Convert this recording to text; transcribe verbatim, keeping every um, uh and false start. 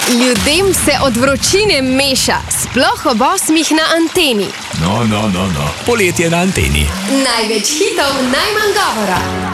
Ljudem se od vročine meša, sploh ob osmih na anteni. No, no, no, no. Poletje na anteni. Največ hitov, najmanj govora.